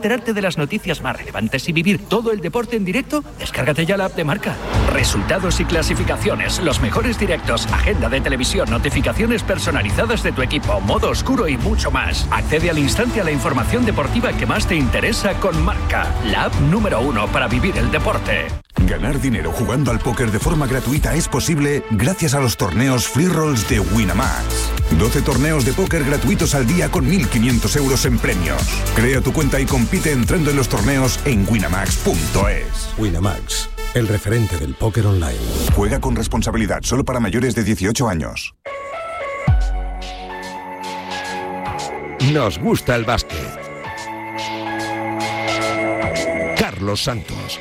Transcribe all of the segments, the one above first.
Enterarte de las noticias más relevantes y vivir todo el deporte en directo, descárgate ya la app de Marca. Resultados y clasificaciones, los mejores directos, agenda de televisión, notificaciones personalizadas de tu equipo, modo oscuro y mucho más. Accede al instante a la información deportiva que más te interesa con Marca, la app número 1 para vivir el deporte. Ganar dinero jugando al póker de forma gratuita es posible gracias a los torneos Free Rolls de Winamax. 12 torneos de póker gratuitos al día con 1.500 euros en premios. Crea tu cuenta y compite entrando en los torneos en winamax.es. Winamax, el referente del póker online. Juega con responsabilidad, solo para mayores de 18 años. Nos gusta el básquet. Carlos Santos.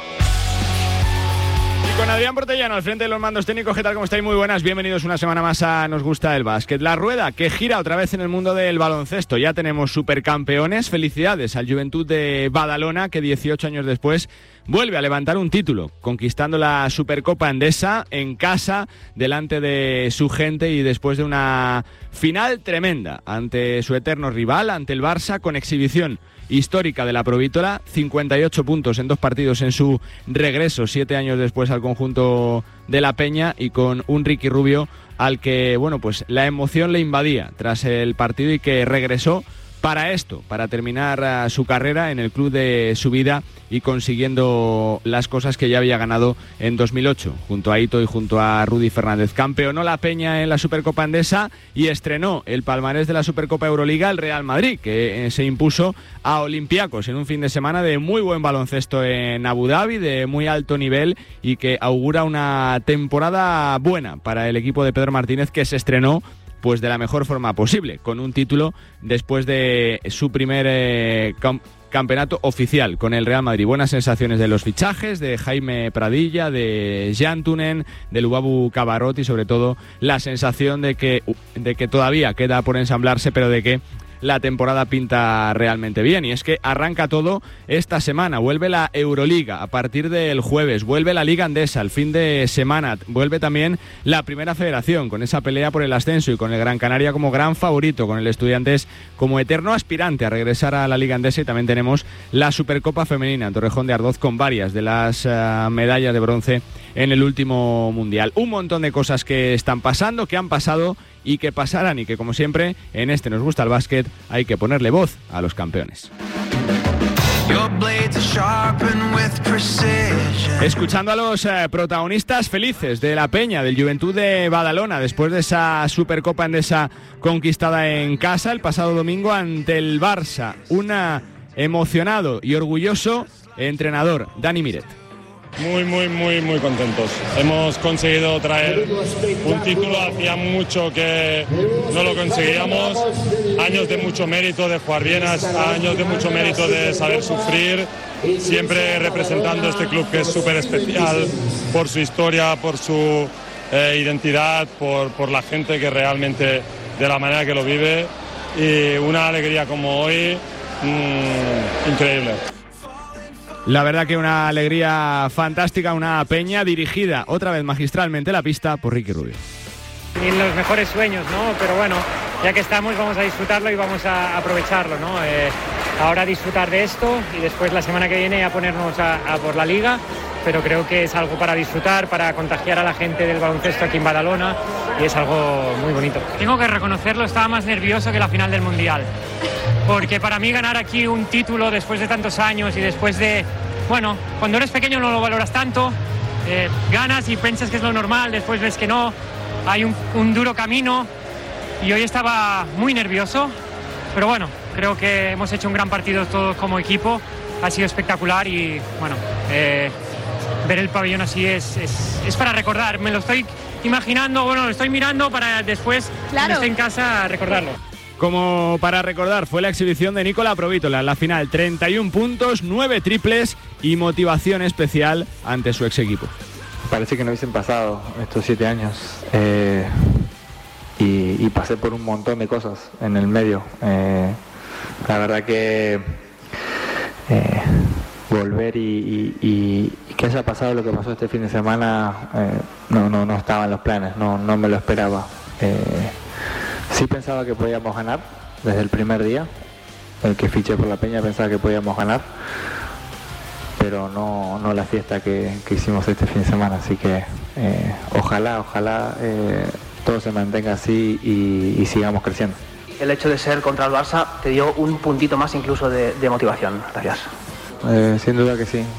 Con Adrián Portellano al frente de los mandos técnicos. ¿Qué tal? ¿Cómo estáis? Muy buenas. Bienvenidos una semana más a Nos Gusta el Básquet. La rueda que gira otra vez en el mundo del baloncesto. Ya tenemos supercampeones. Felicidades al Juventud de Badalona, que 18 años después vuelve a levantar un título, conquistando la Supercopa Endesa en casa, delante de su gente y después de una final tremenda ante su eterno rival, ante el Barça, con exhibición histórica de la Provítola, 58 puntos en 2 partidos en su regreso 7 años después al conjunto de la Peña, y con un Ricky Rubio al que, bueno, pues la emoción le invadía tras el partido y que regresó para esto, para terminar su carrera en el club de su vida y consiguiendo las cosas que ya había ganado en 2008, junto a Ito y junto a Rudy Fernández. Campeonó la Peña en la Supercopa Endesa y estrenó el palmarés de la Supercopa Euroliga el Real Madrid, que se impuso a Olympiacos en un fin de semana de muy buen baloncesto en Abu Dhabi, de muy alto nivel, y que augura una temporada buena para el equipo de Pedro Martínez, que se estrenó pues de la mejor forma posible, con un título después de su primer campeonato oficial con el Real Madrid. Buenas sensaciones de los fichajes, de Jaime Pradilla, de Jantunen, de Lubabu Cabarrot, y sobre todo la sensación de que todavía queda por ensamblarse, pero de que la temporada pinta realmente bien. Y es que arranca todo esta semana. Vuelve la Euroliga a partir del jueves, vuelve la Liga Endesa el fin de semana, vuelve también la Primera Federación con esa pelea por el ascenso y con el Gran Canaria como gran favorito, con el Estudiantes como eterno aspirante a regresar a la Liga Endesa, y también tenemos la Supercopa Femenina en Torrejón de Ardoz con varias de las medallas de bronce en el último Mundial. Un montón de cosas que están pasando, que han pasado y que pasarán, y que, como siempre, en este Nos Gusta el Básquet hay que ponerle voz a los campeones. Escuchando a los protagonistas felices de la Peña, del Juventud de Badalona, después de esa Supercopa Endesa conquistada en casa el pasado domingo ante el Barça. Un emocionado y orgulloso entrenador, Dani Miret. Muy contentos. Hemos conseguido traer un título, hacía mucho que no lo conseguíamos. Años de mucho mérito de jugar bien, años de mucho mérito de saber sufrir, siempre representando este club que es súper especial por su historia, por su identidad, por la gente que realmente de la manera que lo vive, y una alegría como hoy, increíble. La verdad que una alegría fantástica, una Peña dirigida otra vez magistralmente la pista por Ricky Rubio. Ni los mejores sueños, ¿no? Pero bueno, ya que estamos vamos a disfrutarlo y vamos a aprovecharlo, ¿no? Ahora disfrutar de esto y después la semana que viene a ponernos a por la Liga, pero creo que es algo para disfrutar, para contagiar a la gente del baloncesto aquí en Badalona, y es algo muy bonito. Tengo que reconocerlo, estaba más nervioso que la final del Mundial, porque para mí ganar aquí un título después de tantos años y después de, bueno, cuando eres pequeño no lo valoras tanto, ganas y piensas que es lo normal, después ves que no, hay un duro camino, y hoy estaba muy nervioso, pero bueno, creo que hemos hecho un gran partido todos como equipo, ha sido espectacular, y bueno, ver el pabellón así es para recordar, me lo estoy imaginando, bueno, lo estoy mirando para después, cuando esté en casa, recordarlo. Como para recordar, fue la exhibición de Nikola Provítola en la final, 31 puntos, 9 triples y motivación especial ante su ex equipo. Parece que no hubiesen pasado estos 7 años y pasé por un montón de cosas en el medio. La verdad que volver y que haya pasado lo que pasó este fin de semana no estaba en los planes, no me lo esperaba. Sí pensaba que podíamos ganar desde el primer día, el que fiché por la Peña pensaba que podíamos ganar, pero no la fiesta que hicimos este fin de semana, así que ojalá todo se mantenga así y sigamos creciendo. El hecho de ser contra el Barça te dio un puntito más incluso de motivación. Gracias. Sin duda que sí.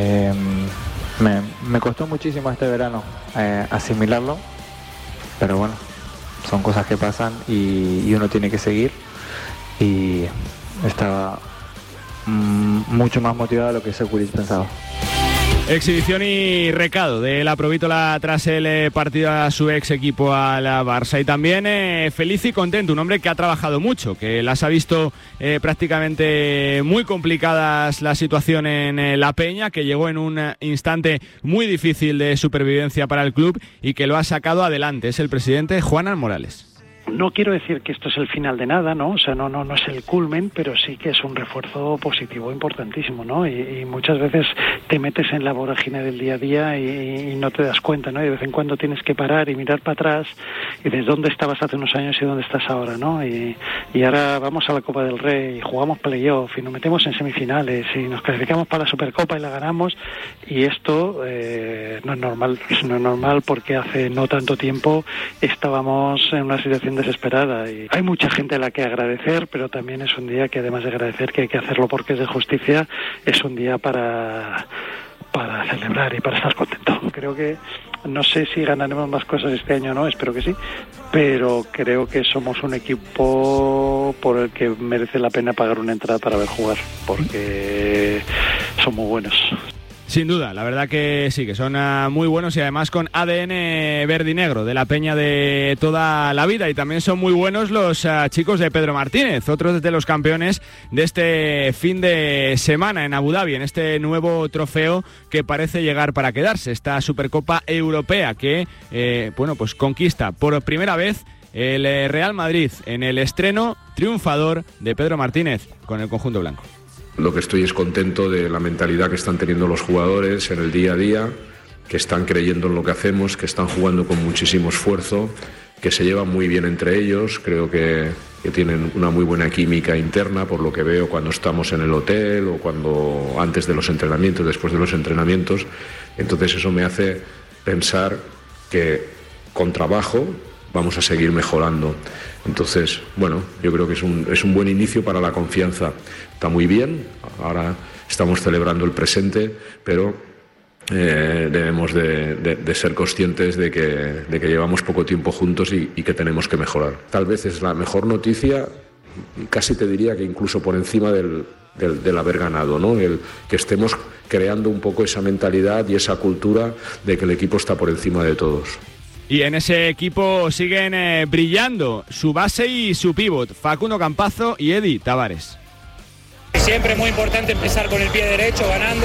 Me costó muchísimo este verano asimilarlo, pero bueno, son cosas que pasan y uno tiene que seguir, y estaba mucho más motivado de lo que Sekulic pensaba. Exhibición y recado de la Provítola tras el partido a su ex equipo, a la Barça. Y también feliz y contento, un hombre que ha trabajado mucho, que las ha visto prácticamente muy complicadas la situación en La Peña, que llegó en un instante muy difícil de supervivencia para el club y que lo ha sacado adelante. Es el presidente Juan Morales. No quiero decir que esto es el final de nada, ¿no? O sea, no es el culmen, pero sí que es un refuerzo positivo importantísimo, ¿no? Y muchas veces te metes en la vorágine del día a día y no te das cuenta, ¿no? Y de vez en cuando tienes que parar y mirar para atrás y dices, ¿dónde estabas hace unos años y dónde estás ahora, ¿no? Y ahora vamos a la Copa del Rey y jugamos playoff y nos metemos en semifinales y nos clasificamos para la Supercopa y la ganamos, y esto no es normal porque hace no tanto tiempo estábamos en una situación desesperada, y hay mucha gente a la que agradecer, pero también es un día que, además de agradecer que hay que hacerlo porque es de justicia, es un día para celebrar y para estar contento. Creo que, no sé si ganaremos más cosas este año o no, espero que sí, pero creo que somos un equipo por el que merece la pena pagar una entrada para ver jugar, porque son muy buenos. Sin duda, la verdad que sí, que son muy buenos y además con ADN verde y negro de la Peña de toda la vida. Y también son muy buenos los chicos de Pedro Martínez, otros de los campeones de este fin de semana en Abu Dhabi, en este nuevo trofeo que parece llegar para quedarse, esta Supercopa Europea que pues conquista por primera vez el Real Madrid en el estreno triunfador de Pedro Martínez con el conjunto blanco. Lo que estoy es contento de la mentalidad que están teniendo los jugadores en el día a día, que están creyendo en lo que hacemos, que están jugando con muchísimo esfuerzo, que se llevan muy bien entre ellos. Creo que tienen una muy buena química interna, por lo que veo cuando estamos en el hotel o cuando antes de los entrenamientos, después de los entrenamientos. Entonces eso me hace pensar que con trabajo vamos a seguir mejorando. Entonces, bueno, yo creo que es un buen inicio para la confianza. Está muy bien, ahora estamos celebrando el presente, pero debemos de ser conscientes de que llevamos poco tiempo juntos y que tenemos que mejorar. Tal vez es la mejor noticia, casi te diría que incluso por encima del haber ganado, ¿no? El que estemos creando un poco esa mentalidad y esa cultura de que el equipo está por encima de todos. Y en ese equipo siguen brillando su base y su pívot, Facundo Campazo y Edi Tavares. Siempre es muy importante empezar con el pie derecho, ganando,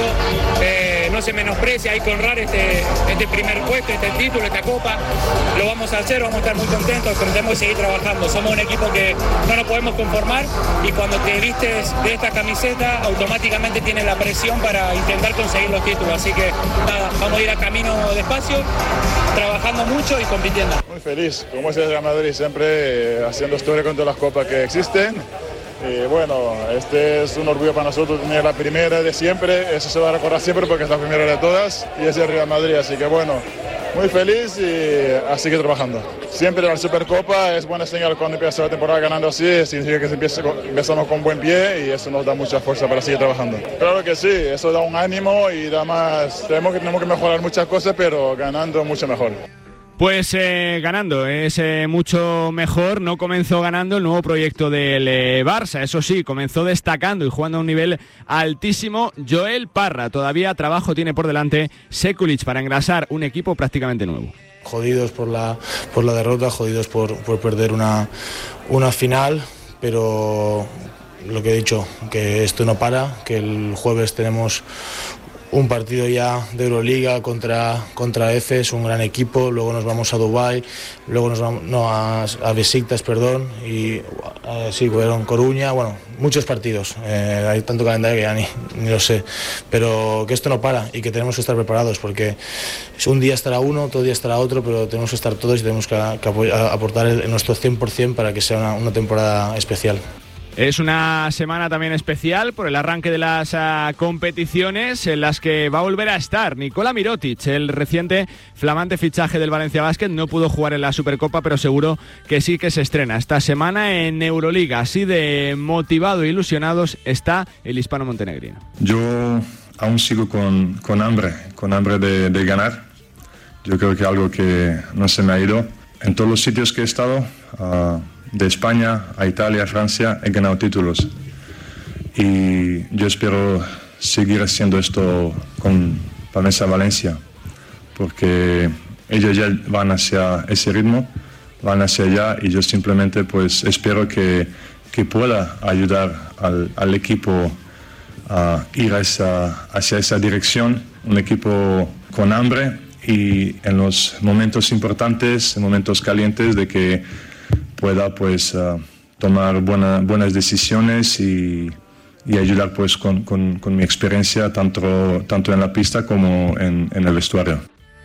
no se menosprecia, hay que honrar este primer puesto, este título, esta copa, lo vamos a hacer, vamos a estar muy contentos, pero tenemos que seguir trabajando. Somos un equipo que no nos podemos conformar, y cuando te vistes de esta camiseta automáticamente tienes la presión para intentar conseguir los títulos, así que nada, vamos a ir a camino despacio, trabajando mucho y compitiendo. Muy feliz, como es el Real Madrid, siempre haciendo historia con todas las copas que existen. Y bueno, este es un orgullo para nosotros tener la primera de siempre, eso se va a recordar siempre porque es la primera de todas y es el Real Madrid, así que bueno, muy feliz y a seguir trabajando. Siempre la Supercopa es buena señal cuando empieza la temporada ganando así, significa que empezamos con buen pie y eso nos da mucha fuerza para seguir trabajando. Claro que sí, eso da un ánimo y da más, tenemos que mejorar muchas cosas, pero ganando mucho mejor. Pues ganando es mucho mejor. No comenzó ganando el nuevo proyecto del Barça, eso sí, comenzó destacando y jugando a un nivel altísimo Joel Parra. Todavía trabajo tiene por delante Sekulic para engrasar un equipo prácticamente nuevo. Jodidos por la derrota, jodidos por perder una final, pero lo que he dicho, que esto no para, que el jueves tenemos un partido ya de Euroliga contra Efes, un gran equipo, luego nos vamos a Dubái, luego nos vamos a Besiktas, y Coruña, bueno, muchos partidos, hay tanto calendario que ya ni lo sé, pero que esto no para y que tenemos que estar preparados, porque un día estará uno, otro día estará otro, pero tenemos que estar todos y tenemos que aportar nuestro 100% para que sea una temporada especial. Es una semana también especial por el arranque de las competiciones en las que va a volver a estar Nikola Mirotic, el reciente flamante fichaje del Valencia Basket. No pudo jugar en la Supercopa, pero seguro que sí que se estrena esta semana en Euroliga. Así de motivado e ilusionados está el hispano montenegrino. Yo aún sigo con hambre de ganar. Yo creo que algo que no se me ha ido. En todos los sitios que he estado, de España a Italia, a Francia, he ganado títulos. Y yo espero seguir haciendo esto con Palmesa Valencia, porque ellos ya van hacia ese ritmo, van hacia allá, y yo simplemente pues espero que pueda ayudar al equipo a ir hacia esa dirección, un equipo con hambre, y en los momentos importantes, en momentos calientes, de que pueda pues tomar buenas decisiones y ayudar pues con mi experiencia tanto en la pista como en el vestuario.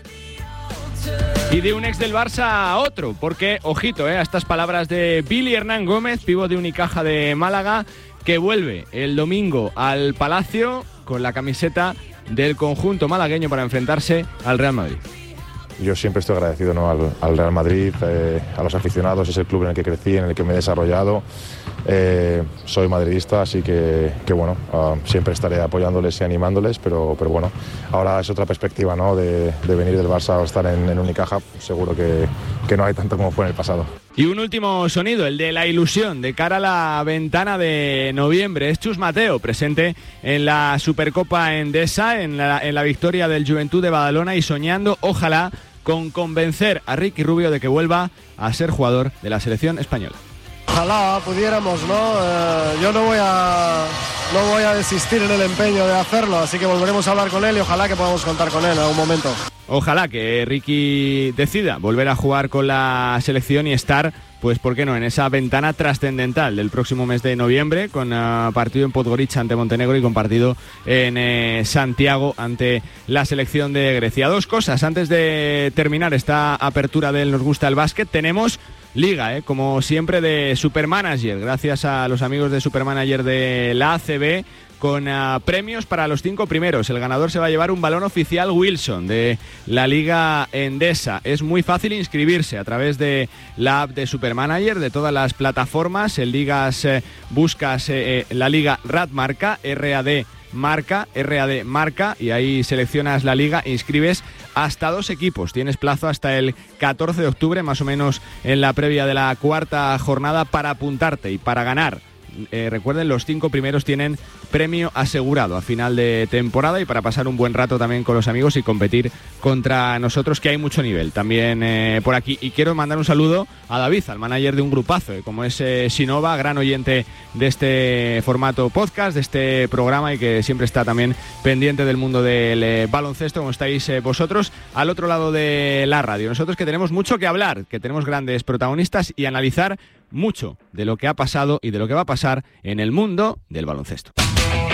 Y de un ex del Barça a otro, porque, ojito, a estas palabras de Billy Hernán Gómez, pívot de Unicaja de Málaga, que vuelve el domingo al Palacio con la camiseta del conjunto malagueño para enfrentarse al Real Madrid. Yo siempre estoy agradecido, ¿no?, al Real Madrid, a los aficionados. Es el club en el que crecí, en el que me he desarrollado. Soy madridista, así que bueno, siempre estaré apoyándoles y animándoles, pero bueno, ahora es otra perspectiva, ¿no?, de venir del Barça a estar en Unicaja. Seguro que no hay tanto como fue en el pasado. Y un último sonido, el de la ilusión de cara a la ventana de noviembre. Es Chus Mateo, presente en la Supercopa Endesa, en la victoria del Juventud de Badalona, y soñando, ojalá, con convencer a Ricky Rubio de que vuelva a ser jugador de la selección española. Ojalá pudiéramos, ¿no? Yo no voy a desistir en el empeño de hacerlo, así que volveremos a hablar con él y ojalá que podamos contar con él en algún momento. Ojalá que Ricky decida volver a jugar con la selección y estar, pues por qué no, en esa ventana trascendental del próximo mes de noviembre, con partido en Podgorica ante Montenegro y con partido en Santiago ante la selección de Grecia. Dos cosas antes de terminar esta apertura del Nos Gusta el Básquet. Tenemos Liga, como siempre, de Supermanager, gracias a los amigos de Supermanager de la ACB, con premios para los 5 primeros. El ganador se va a llevar un balón oficial Wilson de la Liga Endesa. Es muy fácil inscribirse a través de la app de Supermanager, de todas las plataformas. En Ligas buscas la Liga Radmarca, RAD Marca, y ahí seleccionas la liga e inscribes hasta 2 equipos. Tienes plazo hasta el 14 de octubre, más o menos en la previa de la 4ª jornada, para apuntarte y para ganar. Recuerden, los 5 primeros tienen premio asegurado a final de temporada, y para pasar un buen rato también con los amigos y competir contra nosotros, que hay mucho nivel también por aquí. Y quiero mandar un saludo a David, al manager de un grupazo, como es Sinova, gran oyente de este formato podcast, de este programa, y que siempre está también pendiente del mundo del baloncesto, como estáis vosotros al otro lado de la radio. Nosotros, que tenemos mucho que hablar, que tenemos grandes protagonistas y analizar mucho de lo que ha pasado y de lo que va a pasar en el mundo del baloncesto.